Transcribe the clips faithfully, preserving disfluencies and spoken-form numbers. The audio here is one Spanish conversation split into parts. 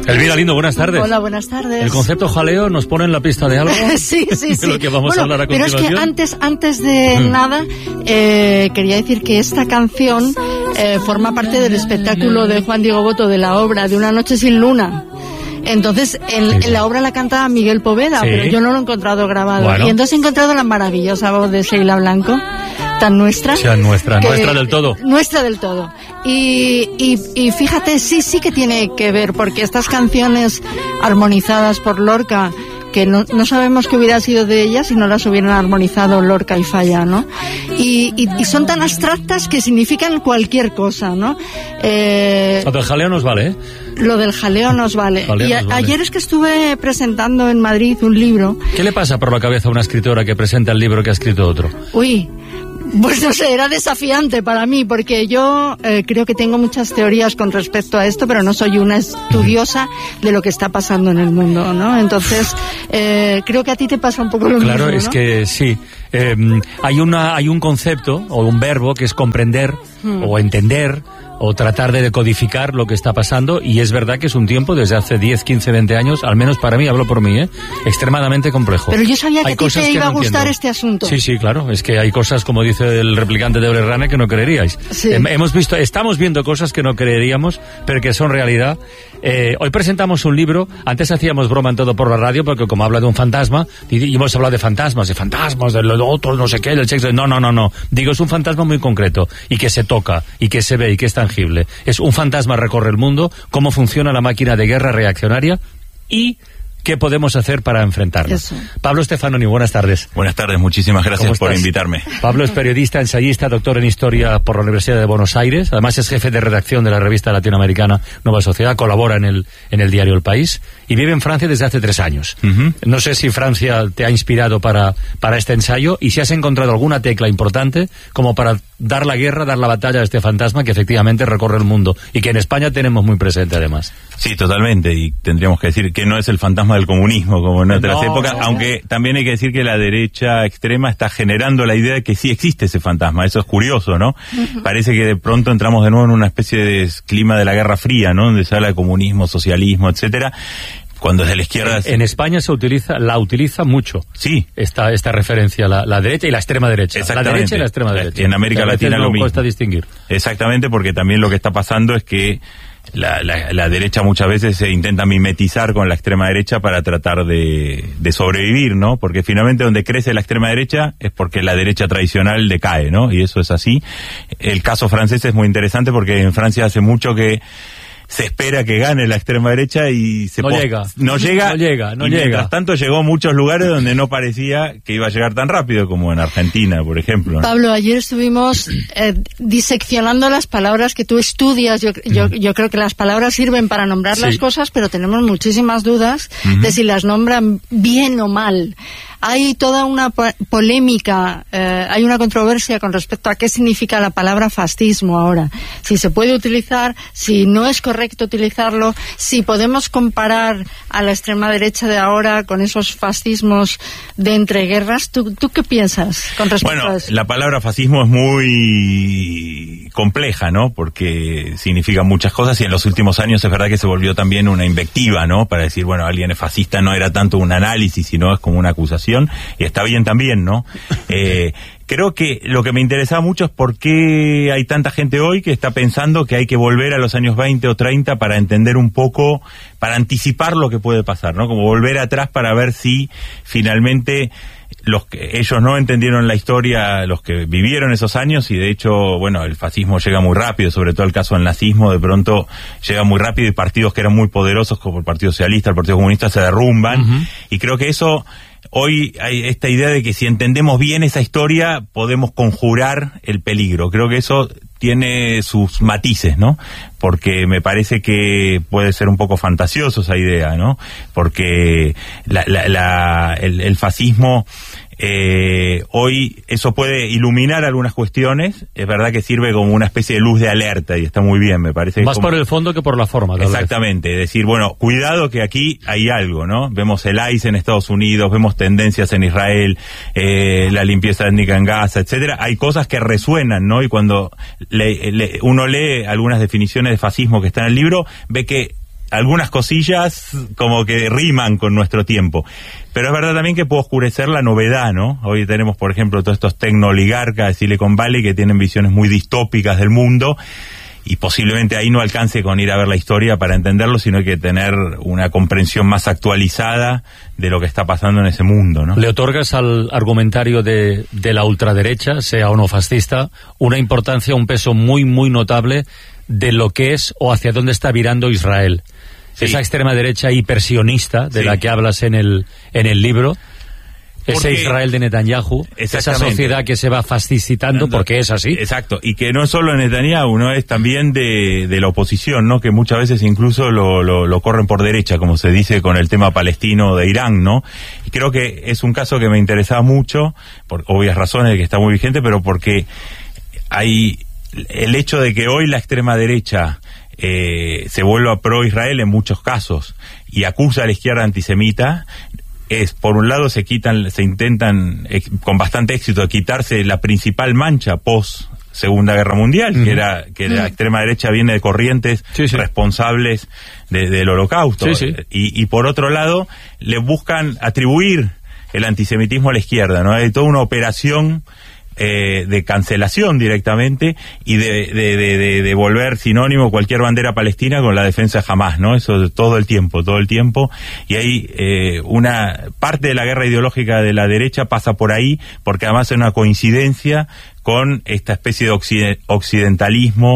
Elvira Lindo, buenas tardes. Hola, buenas tardes. ¿El concepto jaleo nos pone en la pista de algo? sí, sí, sí. De lo que vamos bueno, a hablar a continuación. Pero es que antes, antes de mm. nada, eh, quería decir que esta canción eh, forma parte del espectáculo de Juan Diego Boto, de la obra de Una noche sin luna. Entonces, en, sí, sí. en la obra la canta Miguel Poveda, sí. pero yo no lo he encontrado grabado. Bueno. Y entonces he encontrado la maravillosa voz de Sheila Blanco, tan nuestra. O sea, nuestra, que, nuestra del todo. Nuestra del todo. Y, y, y fíjate, sí, sí que tiene que ver, porque estas canciones armonizadas por Lorca, que no, no sabemos qué hubiera sido de ellas si no las hubieran armonizado Lorca y Falla, ¿no? Y, y, y son tan abstractas que significan cualquier cosa, ¿no? Eh, Lo del jaleo nos vale, ¿eh? Lo del jaleo nos vale. Jaleo y a, nos vale. Ayer es que estuve presentando en Madrid un libro. ¿Qué le pasa por la cabeza a una escritora que presenta el libro que ha escrito otro? Uy... Pues no sé, era desafiante para mí, porque yo eh, creo que tengo muchas teorías con respecto a esto, pero no soy una estudiosa de lo que está pasando en el mundo, ¿no? Entonces, eh, creo que a ti te pasa un poco lo claro, mismo, Claro, es ¿no? que sí. Eh, hay, una, hay un concepto o un verbo que es comprender hmm. o entender o tratar de decodificar lo que está pasando, y es verdad que es un tiempo, desde hace diez, quince, veinte años, al menos para mí, hablo por mí, ¿eh? extremadamente complejo. Pero yo sabía hay que a ti te iba no a gustar entiendo. este asunto. Sí, sí, claro, es que hay cosas, como dice el replicante de Blade Runner, que no creeríais. Sí. Eh, hemos visto, estamos viendo cosas que no creeríamos, pero que son realidad. Eh, hoy presentamos un libro, antes hacíamos broma en Todo por la Radio, porque como habla de un fantasma, y, y hemos hablado de fantasmas, de fantasmas, de lo otro, no sé qué, del sexo, no, no, no, no. Digo, es un fantasma muy concreto, y que se toca, y que se ve, y que es tangible. Es un fantasma recorre el mundo, cómo funciona la máquina de guerra reaccionaria, y qué podemos hacer para enfrentarlo. Eso. Pablo Stefanoni, buenas tardes. Buenas tardes, muchísimas gracias por invitarme. Pablo es periodista, ensayista, doctor en Historia por la Universidad de Buenos Aires, además es jefe de redacción de la revista latinoamericana Nueva Sociedad, colabora en el, en el diario El País, y vive en Francia desde hace tres años. Uh-huh. No sé si Francia te ha inspirado para, para este ensayo, y si has encontrado alguna tecla importante como para dar la guerra, dar la batalla a este fantasma que efectivamente recorre el mundo, y que en España tenemos muy presente además. Sí, totalmente, y tendríamos que decir que no es el fantasma del comunismo como en otras no, épocas, no, aunque no. También hay que decir que la derecha extrema está generando la idea de que sí existe ese fantasma. Eso es curioso, ¿no? Uh-huh. Parece que de pronto entramos de nuevo en una especie de clima de la Guerra Fría, ¿no? Donde se habla de comunismo, socialismo, etcétera. Cuando desde la izquierda... En, en España se utiliza, la utiliza mucho. Sí. Esta, esta referencia, la, la derecha y la extrema derecha. Exactamente. La derecha y la extrema derecha. Y en América Latina lo mismo. Cuesta distinguir. Exactamente, porque también lo que está pasando es que La, la, la derecha muchas veces se intenta mimetizar con la extrema derecha para tratar de, de sobrevivir, ¿no? Porque finalmente donde crece la extrema derecha es porque la derecha tradicional decae, ¿no? Y eso es así. El caso francés es muy interesante porque en Francia hace mucho que se espera que gane la extrema derecha y se no post... llega no llega no llega no y llega mientras tanto llegó a muchos lugares donde no parecía que iba a llegar tan rápido, como en Argentina, por ejemplo, ¿no? Pablo, ayer estuvimos eh, diseccionando las palabras que tú estudias. Yo, yo, uh-huh. yo creo que las palabras sirven para nombrar sí. las cosas, pero tenemos muchísimas dudas uh-huh. de si las nombran bien o mal. Hay toda una po- polémica, eh, hay una controversia con respecto a qué significa la palabra fascismo ahora. Si se puede utilizar, si no es correcto utilizarlo, si podemos comparar a la extrema derecha de ahora con esos fascismos de entreguerras. ¿Tú, tú qué piensas con respecto bueno, a eso? La palabra fascismo es muy compleja, ¿no? Porque significa muchas cosas, y en los últimos años es verdad que se volvió también una invectiva, ¿no? Para decir, bueno, alguien es fascista, no era tanto un análisis, sino es como una acusación. Y está bien también, ¿no? Eh, creo que lo que me interesaba mucho es por qué hay tanta gente hoy que está pensando que hay que volver a los años veinte o treinta para entender un poco, para anticipar lo que puede pasar, ¿no? Como volver atrás para ver si finalmente los que ellos no entendieron la historia, los que vivieron esos años, y de hecho, bueno, el fascismo llega muy rápido, sobre todo el caso del nazismo, de pronto llega muy rápido, y partidos que eran muy poderosos como el Partido Socialista, el Partido Comunista, se derrumban, uh-huh. y creo que eso... Hoy hay esta idea de que si entendemos bien esa historia podemos conjurar el peligro. Creo que eso tiene sus matices, ¿no? Porque me parece que puede ser un poco fantasioso esa idea, ¿no? Porque la, la, la, el, el fascismo... Eh, hoy eso puede iluminar algunas cuestiones, es verdad que sirve como una especie de luz de alerta y está muy bien, me parece. Más como... por el fondo que por la forma. Tal Exactamente, vez. Decir, bueno, cuidado que aquí hay algo, ¿no? Vemos el I C E en Estados Unidos, vemos tendencias en Israel, eh, la limpieza étnica en Gaza, etcétera. Hay cosas que resuenan, ¿no? Y cuando le, le, uno lee algunas definiciones de fascismo que están en el libro, ve que algunas cosillas como que riman con nuestro tiempo. Pero es verdad también que puede oscurecer la novedad, ¿no? Hoy tenemos, por ejemplo, todos estos tecnooligarcas de Silicon Valley que tienen visiones muy distópicas del mundo, y posiblemente ahí no alcance con ir a ver la historia para entenderlo, sino hay que tener una comprensión más actualizada de lo que está pasando en ese mundo, ¿no? ¿Le otorgas al argumentario de, de la ultraderecha, sea o no fascista, una importancia, un peso muy, muy notable de lo que es o hacia dónde está virando Israel? Sí. Esa extrema derecha hipersionista de sí. la que hablas en el, en el libro, ese porque, Israel de Netanyahu, esa sociedad que se va fascicitando, porque es así. Exacto, y que no es solo Netanyahu, no es también de, de la oposición, ¿no? Que muchas veces incluso lo, lo, lo corren por derecha, como se dice con el tema palestino de Irán, ¿no? Y creo que es un caso que me interesaba mucho, por obvias razones, que está muy vigente, pero porque hay el hecho de que hoy la extrema derecha Eh, se vuelva pro-Israel en muchos casos y acusa a la izquierda antisemita, es, por un lado, se quitan, se intentan eh, con bastante éxito quitarse la principal mancha post Segunda Guerra Mundial, uh-huh. que era que uh-huh. la extrema derecha viene de corrientes sí, sí. responsables de, del Holocausto, sí, sí. Y, y por otro lado le buscan atribuir el antisemitismo a la izquierda, ¿no? Hay toda una operación Eh, de cancelación directamente y de, de, de, de, de volver sinónimo cualquier bandera palestina con la defensa de Hamás, ¿no? Eso todo el tiempo, todo el tiempo. Y hay eh, una parte de la guerra ideológica de la derecha pasa por ahí, porque además es una coincidencia con esta especie de occiden- occidentalismo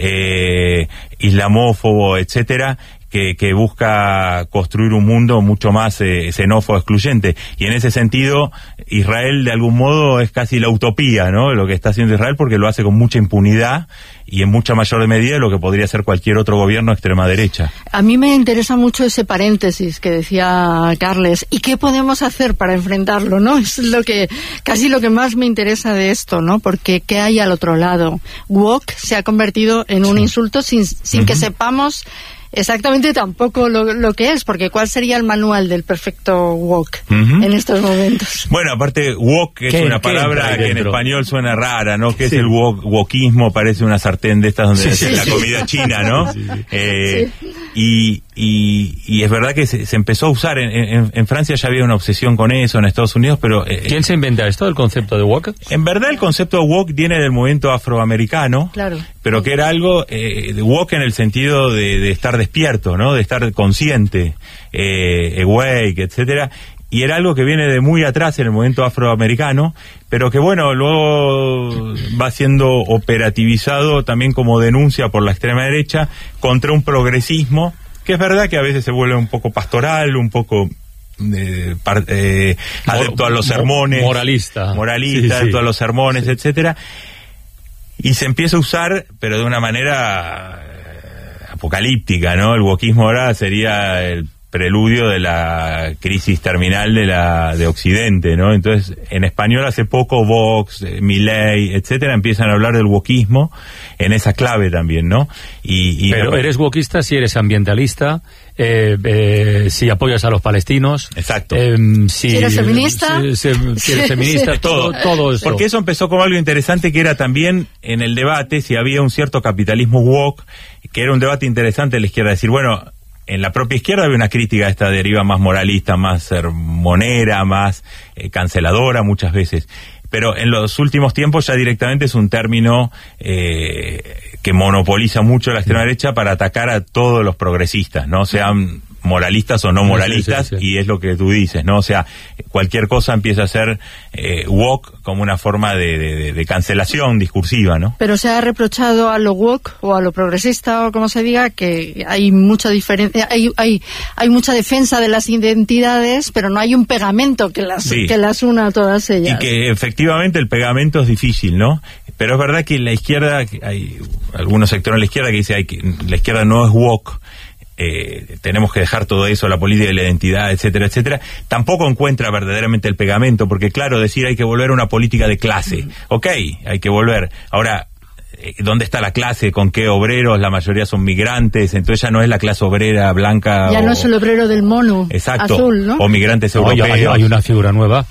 eh, islamófobo, etcétera, que, que busca construir un mundo mucho más eh, xenófobo, excluyente. Y en ese sentido, Israel de algún modo es casi la utopía, ¿no? Lo que está haciendo Israel, porque lo hace con mucha impunidad y en mucha mayor medida de lo que podría ser cualquier otro gobierno de extrema derecha. A mí me interesa mucho ese paréntesis que decía Carles. ¿Y qué podemos hacer para enfrentarlo, no? Es lo que casi lo que más me interesa de esto, ¿no? Porque ¿qué hay al otro lado? Woke se ha convertido en un sí. insulto sin, sin uh-huh. que sepamos exactamente tampoco lo, lo que es, porque ¿cuál sería el manual del perfecto woke uh-huh. en estos momentos? Bueno, aparte, woke es una palabra que en español suena rara, ¿no? Que sí. es el wok, wokismo, parece una sartén de estas donde sí, hacen sí, la sí. comida china, ¿no? Sí, sí. Eh, sí. Y, y, y es verdad que se, se empezó a usar, en, en, en Francia ya había una obsesión con eso, en Estados Unidos, pero... Eh, ¿Quién se inventa esto, el concepto de woke? En verdad el concepto de woke viene del movimiento afroamericano, claro. pero que era algo, eh, de woke en el sentido de, de estar despierto, ¿no? De estar consciente, eh, awake, etcétera. Y era algo que viene de muy atrás en el movimiento afroamericano, pero que bueno, luego va siendo operativizado también como denuncia por la extrema derecha contra un progresismo, que es verdad que a veces se vuelve un poco pastoral, un poco eh, par, eh, adepto a los sermones. Moralista. Moralista, sí, adepto sí. a los sermones, sí. etcétera. Y se empieza a usar, pero de una manera apocalíptica, ¿no? El wokismo ahora sería el preludio de la crisis terminal de la de Occidente, ¿no? Entonces, en español hace poco Vox, eh, Milei, etcétera, empiezan a hablar del wokismo en esa clave también, ¿no? Y, y Pero no, eres wokista si eres ambientalista, eh, eh, si apoyas a los palestinos. Exacto. Eh, si, si eres feminista. Si, si, si eres feminista, todo, todo eso. Porque eso empezó como algo interesante, que era también en el debate si había un cierto capitalismo woke, que era un debate interesante de la izquierda, decir, bueno, en la propia izquierda había una crítica a esta deriva más moralista, más sermonera, más eh, canceladora muchas veces. Pero en los últimos tiempos ya directamente es un término eh, que monopoliza mucho la extrema derecha para atacar a todos los progresistas, ¿no? Sean moralistas o no moralistas, sí, sí, sí. Y es lo que tú dices, ¿no? O sea, cualquier cosa empieza a ser eh, woke como una forma de, de, de cancelación discursiva, ¿no? Pero se ha reprochado a lo woke o a lo progresista o como se diga que hay mucha diferencia, hay, hay, hay mucha defensa de las identidades, pero no hay un pegamento que las, sí. que las una a todas ellas. Y que efectivamente el pegamento es difícil, ¿no? Pero es verdad que en la izquierda, hay algunos sectores de la izquierda que dicen hay que la izquierda no es woke, Eh, tenemos que dejar todo eso, la política de la identidad, etcétera, etcétera. Tampoco encuentra verdaderamente el pegamento, porque claro, decir hay que volver a una política de clase, ok, hay que volver. Ahora, ¿dónde está la clase? ¿Con qué obreros? La mayoría son migrantes, entonces ya no es la clase obrera blanca. Ya o... no es el obrero del mono Exacto, azul, ¿no? O migrantes no, europeos. Hay, hay una figura nueva.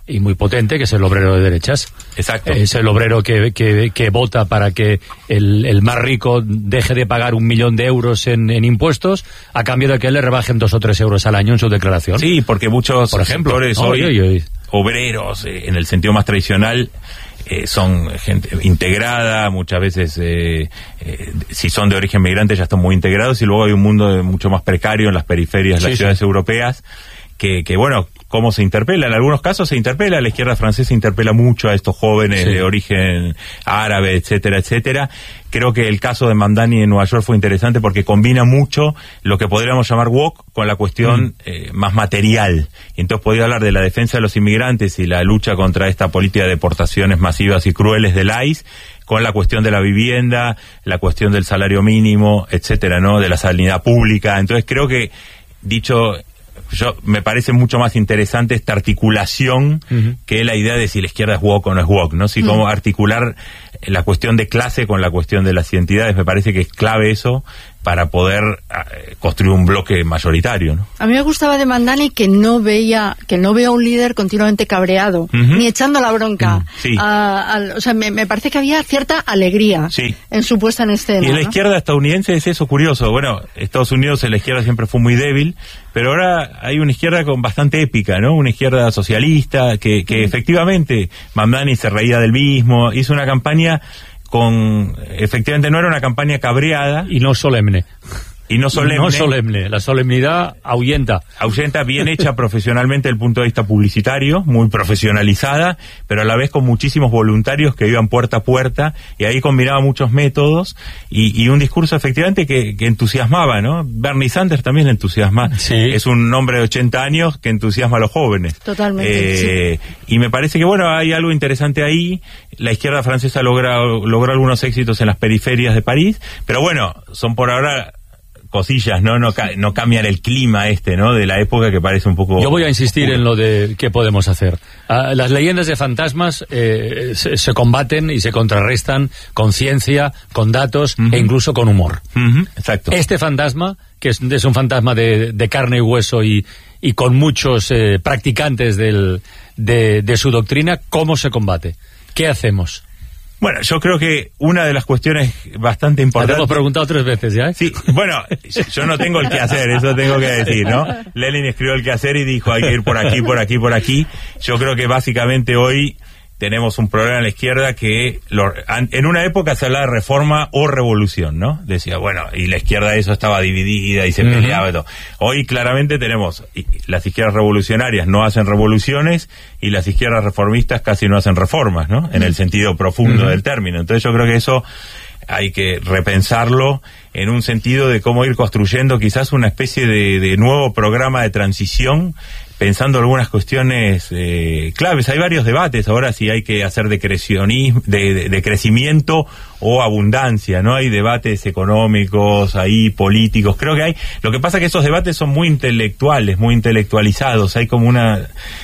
y muy potente, que es el obrero de derechas. Exacto. Es el obrero que, que, que vota para que el, el más rico deje de pagar un millón de euros en, en impuestos a cambio de que le rebajen dos o tres euros al año en su declaración. Sí, porque muchos por ejemplo, sectores hoy, hoy, hoy, hoy. obreros, eh, en el sentido más tradicional, eh, son gente integrada, muchas veces, eh, eh, si son de origen migrante ya están muy integrados, y luego hay un mundo de mucho más precario en las periferias de Sí, las ciudades sí. europeas, que, que bueno, cómo se interpela. En algunos casos se interpela, la izquierda francesa interpela mucho a estos jóvenes Sí. de origen árabe, etcétera, etcétera. Creo que el caso de Mamdani en Nueva York fue interesante porque combina mucho lo que podríamos llamar woke con la cuestión mm. eh, más material. Y entonces podía hablar de la defensa de los inmigrantes y la lucha contra esta política de deportaciones masivas y crueles del I C E, con la cuestión de la vivienda, la cuestión del salario mínimo, etcétera, ¿no? De la sanidad pública. Entonces creo que, dicho, yo me parece mucho más interesante esta articulación uh-huh. que la idea de si la izquierda es woke o no es woke, ¿no? Si uh-huh. cómo articular la cuestión de clase con la cuestión de las identidades, me parece que es clave eso para poder uh, construir un bloque mayoritario, ¿no? A mí me gustaba de Mamdani que no veía que no vea un líder continuamente cabreado, uh-huh. ni echando la bronca. Uh-huh. Sí. a, a, o sea, me, me parece que había cierta alegría sí. en su puesta en escena. Y en la ¿no? izquierda estadounidense es eso curioso. Bueno, Estados Unidos en la izquierda siempre fue muy débil, pero ahora hay una izquierda con bastante épica, ¿no? Una izquierda socialista que, que uh-huh. efectivamente Mamdani se reía del mismo, hizo una campaña con, efectivamente no era una campaña cabreada. Y no solemne. Y no solemne. No solemne, la solemnidad ahuyenta. Ahuyenta, bien hecha profesionalmente desde el punto de vista publicitario, muy profesionalizada, pero a la vez con muchísimos voluntarios que iban puerta a puerta, y ahí combinaba muchos métodos, y, y un discurso efectivamente que, que entusiasmaba, ¿no? Bernie Sanders también le entusiasma. Sí. Es un hombre de ochenta años que entusiasma a los jóvenes. Totalmente, eh, sí. Y me parece que, bueno, hay algo interesante ahí. La izquierda francesa logra, logró algunos éxitos en las periferias de París, pero bueno, son por ahora cosillas, ¿no? No, no cambian el clima este, ¿no? De la época, que parece un poco... Yo voy a insistir oscuro en lo de qué podemos hacer. Uh, las leyendas de fantasmas eh, se, se combaten y se contrarrestan con ciencia, con datos uh-huh. e incluso con humor. Uh-huh. Exacto. Este fantasma, que es, es un fantasma de, de carne y hueso y, y con muchos eh, practicantes del, de, de su doctrina, ¿cómo se combate? ¿Qué hacemos? Bueno, yo creo que una de las cuestiones bastante importantes... Te hemos preguntado tres veces ya, ¿eh? Sí, bueno, yo no tengo el qué hacer, eso tengo que decir, ¿no? Lenin escribió el qué hacer y dijo hay que ir por aquí, por aquí, por aquí. Yo creo que básicamente hoy tenemos un problema en la izquierda que lo, en una época se hablaba de reforma o revolución, ¿no? Decía, bueno, y la izquierda eso estaba dividida y se uh-huh. peleaba y todo. Hoy claramente tenemos, las izquierdas revolucionarias no hacen revoluciones y las izquierdas reformistas casi no hacen reformas, ¿no? En el sentido profundo uh-huh. del término. Entonces yo creo que eso hay que repensarlo en un sentido de cómo ir construyendo quizás una especie de, de nuevo programa de transición, pensando algunas cuestiones eh, claves. Hay varios debates ahora si hay que hacer de, de, de, de crecimiento o abundancia, ¿no? Hay debates económicos, hay políticos, creo que hay. Lo que pasa es que esos debates son muy intelectuales, muy intelectualizados, hay como una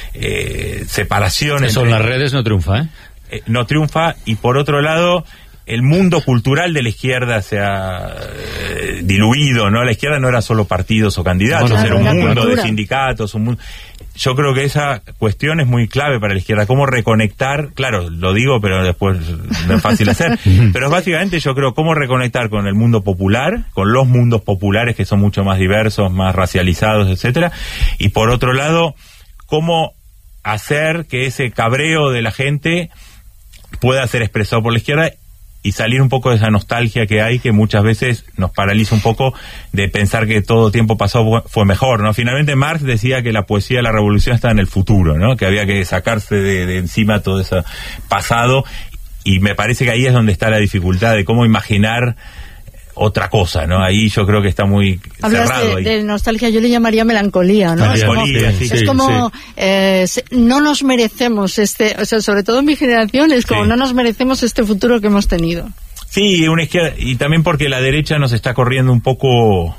eh, separación. Eso entre, en las redes no triunfa, ¿eh? eh no triunfa, y por otro lado el mundo cultural de la izquierda se ha eh, diluido, ¿no? La izquierda no era solo partidos o candidatos, bueno, era un claro, mundo cultura. de sindicatos, un mundo... Yo creo que esa cuestión es muy clave para la izquierda, cómo reconectar, claro, lo digo, pero después no es fácil hacer, pero básicamente yo creo cómo reconectar con el mundo popular, con los mundos populares que son mucho más diversos, más racializados, etcétera, y por otro lado, cómo hacer que ese cabreo de la gente pueda ser expresado por la izquierda y salir un poco de esa nostalgia que hay, que muchas veces nos paraliza un poco de pensar que todo tiempo pasado fue mejor, ¿no? Finalmente Marx decía que la poesía de la revolución está en el futuro, ¿no? Que había que sacarse de, de encima todo ese pasado, y me parece que ahí es donde está la dificultad de cómo imaginar otra cosa, ¿no? Ahí yo creo que está muy Hablas cerrado. De, de nostalgia, yo le llamaría melancolía, ¿no? Melancolía, es como, sí, es sí, como sí. Eh, se, no nos merecemos este, o sea, sobre todo en mi generación, es como sí. no nos merecemos este futuro que hemos tenido. Sí, una izquierda, y también porque la derecha nos está corriendo un poco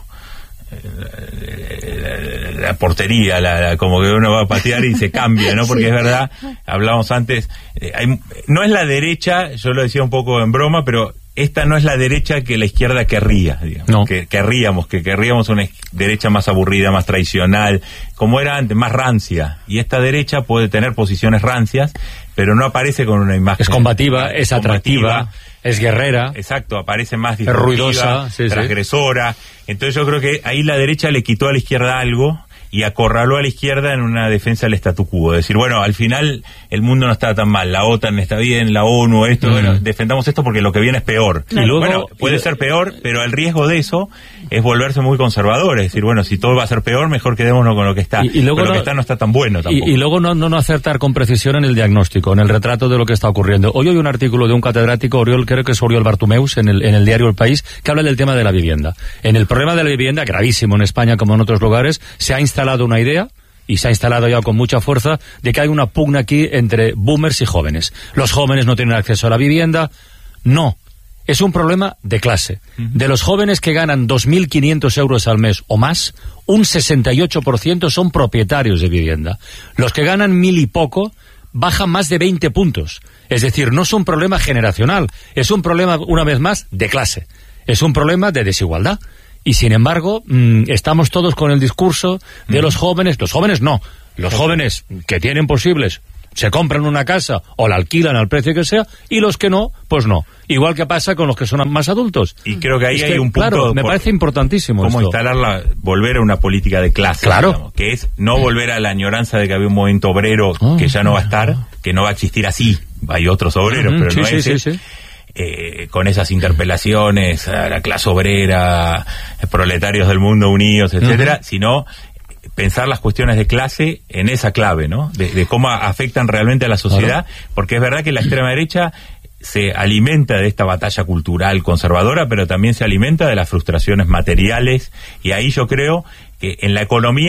la, la, la portería, la, la, como que uno va a patear y se cambia, ¿no? Porque sí. Es verdad, hablábamos antes, eh, hay, no es la derecha, yo lo decía un poco en broma, pero esta no es la derecha que la izquierda querría, digamos, no. que querríamos, que querríamos una derecha más aburrida, más tradicional, como era antes, más rancia. Y esta derecha puede tener posiciones rancias, pero no aparece con una imagen. Es combativa, es atractiva, combativa, es guerrera. Exacto, aparece más es ruidosa, sí, transgresora. Sí. Entonces yo creo que ahí la derecha le quitó a la izquierda algo y acorraló a la izquierda en una defensa del statu quo. Es decir, bueno, al final el mundo no está tan mal, la OTAN está bien, la ONU, esto, mm. bueno, defendamos esto porque lo que viene es peor. Y luego, bueno, puede y... ser peor, pero el riesgo de eso es volverse muy conservador. Es decir, bueno, si todo va a ser peor, mejor quedémonos con lo que está. Y, y luego pero no, lo que está no está tan bueno tampoco. Y, y luego no, no, no acertar con precisión en el diagnóstico, en el retrato de lo que está ocurriendo. Hoy hay un artículo de un catedrático, Oriol, creo que es Oriol Bartumeus, en el, en el diario El País, que habla del tema de la vivienda. En el problema de la vivienda, gravísimo en España como en otros lugares, se ha instalado una idea, y se ha instalado ya con mucha fuerza, de que hay una pugna aquí entre boomers y jóvenes. Los jóvenes no tienen acceso a la vivienda. No, es un problema de clase. Uh-huh. De los jóvenes que ganan dos mil quinientos euros al mes o más, un sesenta y ocho por ciento son propietarios de vivienda. Los que ganan mil y poco bajan más de veinte puntos. Es decir, no es un problema generacional, es un problema, una vez más, de clase. Es un problema de desigualdad. Y sin embargo, mmm, estamos todos con el discurso de mm. los jóvenes, los jóvenes no, los jóvenes que tienen posibles se compran una casa o la alquilan al precio que sea, y los que no, pues no. Igual que pasa con los que son más adultos. Y creo que ahí es hay que, un punto... Claro, me parece importantísimo cómo esto. instalarla, volver a una política de clase, claro. digamos, que es no volver a la añoranza de que había un movimiento obrero oh, que ya no va a estar, que no va a existir así. Hay otros obreros, uh-huh, pero sí, no sí, ese. Sí, sí. Eh, con esas interpelaciones a la clase obrera, proletarios del mundo unidos, etcétera, uh-huh. sino pensar las cuestiones de clase en esa clave, ¿no? De, de cómo afectan realmente a la sociedad, claro. porque es verdad que la extrema derecha se alimenta de esta batalla cultural conservadora, pero también se alimenta de las frustraciones materiales, y ahí yo creo que en la economía